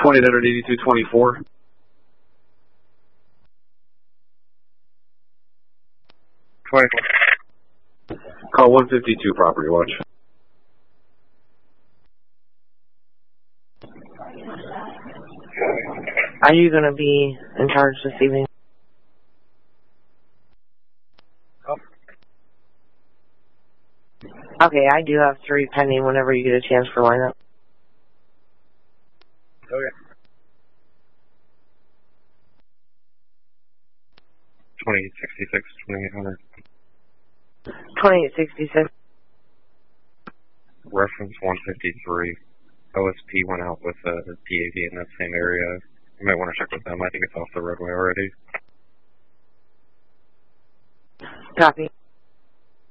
298224. Call 152 Property Watch. Are you going to be in charge this evening? Oh. Okay, I do have 3 pending whenever you get a chance for lineup. Okay. 2866, 2800. 2866. Reference 153. OSP went out with a PAV in that same area. You might want to check with them. I think it's off the roadway already. Copy.